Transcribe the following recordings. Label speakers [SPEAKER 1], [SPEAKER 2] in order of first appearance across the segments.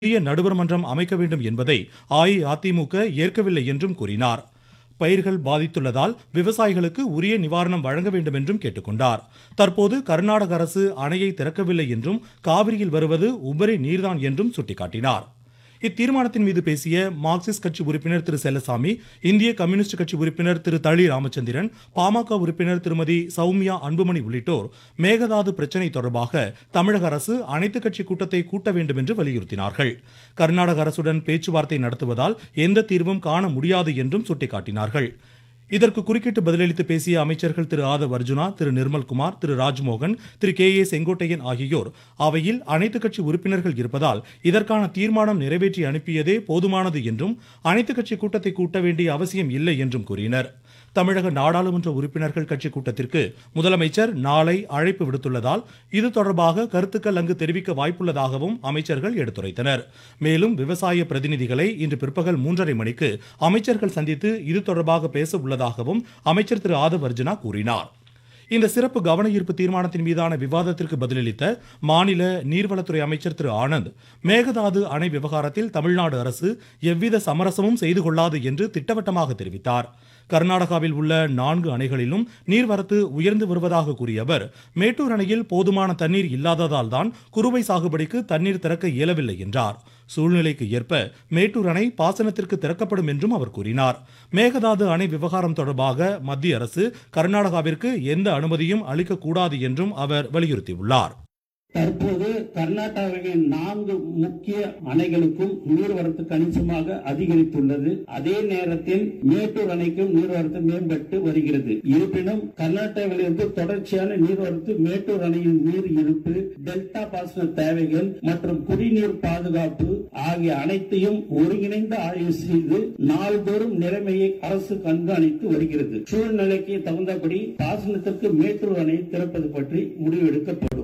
[SPEAKER 1] புதிய நடுவர் மன்றம் அமைக்க வேண்டும் என்பதை அஇஅதிமுக ஏற்கவில்லை என்றும் கூறினார். பயிர்கள் பாதித்துள்ளதால் விவசாயிகளுக்கு உரிய நிவாரணம் வழங்க வேண்டும் என்றும் கேட்டுக்கொண்டார். தற்போது கர்நாடக அரசு அணையை திறக்கவில்லை என்றும் காவிரியில் வருவது உபரி நீர்தான் என்றும் சுட்டிக்காட்டினார். இத்தீர்மானத்தின் மீது பேசிய மார்க்சிஸ்ட் கட்சி உறுப்பினர் திரு செல்லசாமி, இந்திய கம்யூனிஸ்ட் கட்சி உறுப்பினர் திரு தளி ராமச்சந்திரன், பாமக உறுப்பினர் திருமதி சௌமியா அன்புமணி உள்ளிட்டோர் மேகதாது பிரச்சினை தொடர்பாக தமிழக அரசு அனைத்து கட்சி கூட்டத்தை கூட்ட வேண்டும் என்று வலியுறுத்தினார்கள். கர்நாடக அரசுடன் பேச்சுவார்த்தை நடத்துவதால் எந்த தீர்வும் காண முடியாது என்றும் சுட்டிக்காட்டினார்கள். இதற்கு குறுக்கிட்டு பதிலளித்து பேசிய அமைச்சர்கள் திரு ஆதவ் அர்ஜுனா, திரு நிர்மல்குமார், திரு ராஜ்மோகன், திரு கே.ஏ. செங்கோட்டையன் ஆகியோர் அவையில் அனைத்து கட்சி உறுப்பினர்கள் இருப்பதால் இதற்கான தீர்மானம் நிறைவேற்றி அனுப்பியதே போதுமானது என்றும் அனைத்து கட்சி கூட்டத்தை கூட்ட வேண்டிய அவசியம் இல்லை என்றும் கூறினர். தமிழக நாடாளுமன்ற உறுப்பினர்கள் கட்சி கூட்டத்திற்கு முதலமைச்சர் நாளை அழைப்பு விடுத்துள்ளதால் இது தொடர்பாக கருத்துக்கள் அங்கு தெரிவிக்க வாய்ப்புள்ளதாகவும் அமைச்சர்கள் எடுத்துரைத்தனர். மேலும் விவசாய பிரதிநிதிகளை இன்று பிற்பகல் 3:30 மணிக்கு அமைச்சர்கள் சந்தித்து இது தொடர்பாக பேச உள்ளதாகவும் அமைச்சர் திரு ஆதவ் அர்ஜுனா கூறினார். இந்த சிறப்பு கவன ஈர்ப்பு தீர்மானத்தின் மீதான விவாதத்திற்கு பதிலளித்த மாநில நீர்வளத்துறை அமைச்சர் திரு ஆனந்த், மேகதாது அணை விவகாரத்தில் தமிழ்நாடு அரசு எவ்வித சமரசமும் செய்து கொள்ளாது என்று திட்டவட்டமாக தெரிவித்தார். கர்நாடகாவில் உள்ள 4 அணைகளிலும் நீர்வரத்து உயர்ந்து வருவதாக கூறிய அவர், மேட்டூர் அணையில் போதுமான தண்ணீர் இல்லாததால் தான் குறுவை சாகுபடிக்கு தண்ணீர் திறக்க இயலவில்லை என்றார். சூழ்நிலைக்கு ஏற்ப மேட்டூர் அணை பாசனத்திற்கு திறக்கப்படும் என்றும் அவர் கூறினார். மேகதாது அணை விவகாரம் தொடர்பாக மத்திய அரசு கர்நாடகாவிற்கு எந்த அனுமதியும் அளிக்கக்கூடாது என்றும் அவர் வலியுறுத்தியுள்ளார்.
[SPEAKER 2] தற்போது கர்நாடகாவின் 4 முக்கிய அணைகளுக்கும் நீர்வரத்து கணிசமாக அதிகரித்துள்ளது. அதே நேரத்தில் மேட்டூர் அணைக்கும் நீர்வரத்து மேம்பட்டு வருகிறது. இருப்பினும் கர்நாடகாவிலிருந்து தொடர்ச்சியான நீர்வரத்து, மேட்டூர் அணையின் நீர் இருப்பு, டெல்டா பாசன தேவைகள் மற்றும் குடிநீர் பாதுகாப்பு ஆகிய அனைத்தையும் ஒருங்கிணைந்து ஆய்வு செய்து நாள்தோறும் நிலைமையை அரசு கண்காணித்து வருகிறது. சூழ்நிலைக்கு தகுந்தபடி பாசனத்திற்கு மேட்டூர் அணையை திறப்பது பற்றி முடிவெடுக்கப்படும்.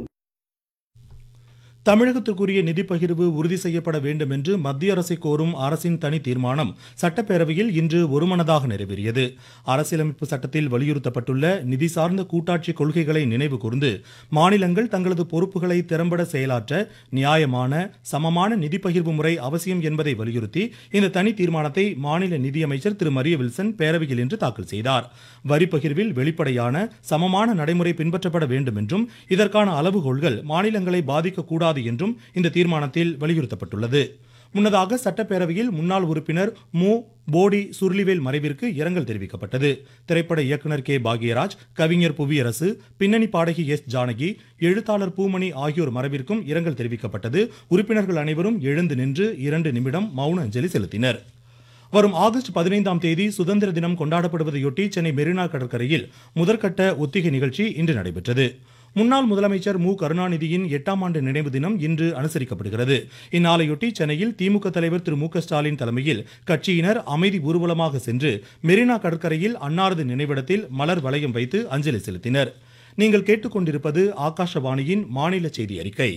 [SPEAKER 1] தமிழகத்திற்குரிய நிதி பகிர்வு உறுதி செய்யப்பட வேண்டும் என்று மத்திய அரசை கோரும் அரசின் தனி தீர்மானம் சட்டப்பேரவையில் இன்று ஒருமனதாக நிறைவேறியது. அரசியலமைப்பு சட்டத்தில் வலியுறுத்தப்பட்டுள்ள நிதி சார்ந்த கூட்டாட்சி கொள்கைகளை நினைவு கூர்ந்து மாநிலங்கள் தங்களது பொறுப்புகளை திறம்பட செயலாற்ற நியாயமான, சமமான நிதி பகிர்வு முறை அவசியம் என்பதை வலியுறுத்தி இந்த தனி தீர்மானத்தை மாநில நிதியமைச்சர் திரு மரிய வில்சன் பேரவையில் இன்று தாக்கல் செய்தார். வரி பகிர்வில் வெளிப்படையான, சமமான நடைமுறை பின்பற்றப்பட வேண்டும் என்றும் இதற்கான அளவுகோல்கள் மாநிலங்களை பாதிக்கக்கூடாது என்றும் இந்த தீர்மானத்தில் வலியுறுத்தப்பட்டுள்ளது. முன்னதாக சட்டப்பேரவையில் முன்னாள் உறுப்பினர் மு. போடி சுர்லிவேல் மறைவிற்கு இரங்கல் தெரிவிக்கப்பட்டது. திரைப்பட இயக்குனர் கே. பாக்யராஜ், கவிஞர் புவியரசு, பின்னணி பாடகி எஸ். ஜானகி, எழுத்தாளர் பூமணி ஆகியோர் மறைவிற்கும் இரங்கல் தெரிவிக்கப்பட்டது. உறுப்பினர்கள் அனைவரும் எழுந்து நின்று 2 நிமிடம் மௌன அஞ்சலி செலுத்தினர். வரும் ஆகஸ்ட் 15ஆம் தேதி சுதந்திர தினம் கொண்டாடப்படுவதையொட்டி சென்னை மெரினா கடற்கரையில் முதற்கட்ட ஒத்திகை நிகழ்ச்சி இன்று நடைபெற்றது. முன்னாள் முதலமைச்சர் மு. கருணாநிதியின் 8ஆம் ஆண்டு நினைவு தினம் இன்று அனுசரிக்கப்படுகிறது. இந்நாளையொட்டி சென்னையில் திமுக தலைவர் திரு மு. க. ஸ்டாலின் தலைமையில் கட்சியினர் அமைதி ஊர்வலமாக சென்று மெரினா கடற்கரையில் அன்னாரது நினைவிடத்தில் மலர் வளையம் வைத்து அஞ்சலி செலுத்தினர். நீங்கள் கேட்டுக்கொண்டிருப்பது ஆகாஷவாணியின் மாநில செய்தி அறிக்கை.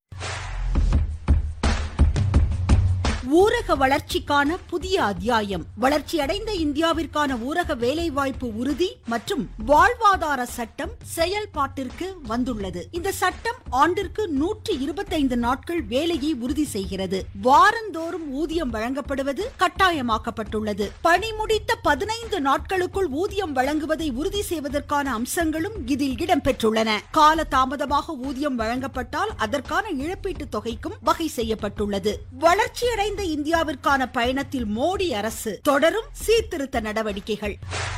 [SPEAKER 3] ஊரக வளர்ச்சிக்கான புதிய அத்தியாயம். வளர்ச்சியடைந்த இந்தியாவிற்கான ஊரக வேலைவாய்ப்பு உறுதி மற்றும் வாழ்வாதார சட்டம் செயல்பாட்டிற்கு வந்துள்ளது. இந்த சட்டம் ஆண்டிற்கு 125 நாட்கள் வேலையை உறுதி செய்கிறது. வாரந்தோறும் ஊதியம் வழங்கப்படுவது கட்டாயமாக்கப்பட்டுள்ளது. பணி முடித்த 15 நாட்களுக்குள் ஊதியம் வழங்குவதை உறுதி செய்வதற்கான அம்சங்களும் இதில் இடம்பெற்றுள்ளன. கால தாமதமாக ஊதியம் வழங்கப்பட்டால் அதற்கான இழப்பீட்டு தொகைக்கும் வகை செய்யப்பட்டுள்ளது. வளர்ச்சியடைந்த இந்தியாவிற்கான பயணத்தில் மோடி அரசு தொடரும் சீர்திருத்த நடவடிக்கைகள்.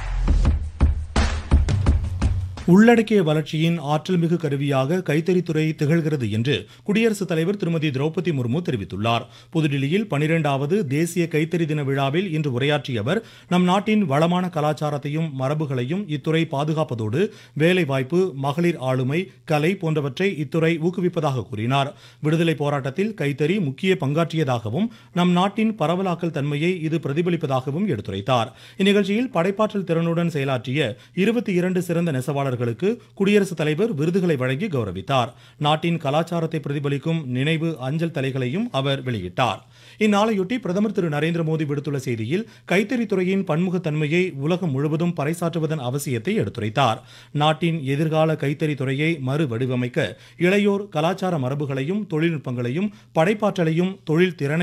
[SPEAKER 1] உள்ளடக்கிய வளர்ச்சியின் ஆற்றல் மிகு கருவியாக கைத்தறித்துறை திகழ்கிறது என்று குடியரசுத் தலைவர் திருமதி திரௌபதி முர்மு தெரிவித்துள்ளார். புதுடில்லியில் 12வது தேசிய கைத்தறி தின விழாவில் இன்று உரையாற்றிய அவர், நம் நாட்டின் வளமான கலாச்சாரத்தையும் மரபுகளையும் இத்துறை பாதுகாப்பதோடு வேலைவாய்ப்பு, மகளிர் ஆளுமை, கலை போன்றவற்றை இத்துறை ஊக்குவிப்பதாக கூறினார். விடுதலை போராட்டத்தில் கைத்தறி முக்கிய பங்காற்றியதாகவும் நம் நாட்டின் பரவலாக்கல் தன்மையை இது பிரதிபலிப்பதாகவும் எடுத்துரைத்தார். இந்நிகழ்ச்சியில் படைப்பாற்றல் திறனுடன் செயலாற்றிய 22 சிறந்த நெசவாளர்களுக்கு குடியரசுத் தலைவர் விருதுகளை வழங்கி கௌரவித்தார். நாட்டின் கலாச்சாரத்தை பிரதிபலிக்கும் நினைவு அஞ்சல் தலைகளையும் அவர் வெளியிட்டார். இந்நாளையொட்டி பிரதமர் திரு நரேந்திர மோடி விடுத்துள்ள செய்தியில் கைத்தறித்துறையின் பன்முகத்தன்மையை உலகம் முழுவதும் பறைசாற்றுவதன் அவசியத்தை எடுத்துரைத்தார். நாட்டின் எதிர்கால கைத்தறித்துறையை மறு வடிவமைக்க இளையோர் கலாச்சார மரபுகளையும் தொழில்நுட்பங்களையும் படைப்பாற்றலையும் தொழில் திறனை